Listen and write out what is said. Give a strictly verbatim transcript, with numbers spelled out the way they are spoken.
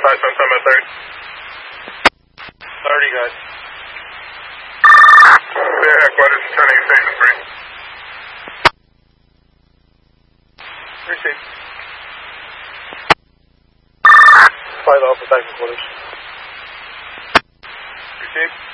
five seven seven thirty. thirty, guys. Yeah, headquarters, ten eight station three. Receive. five Alpha, back in quarters. Receive.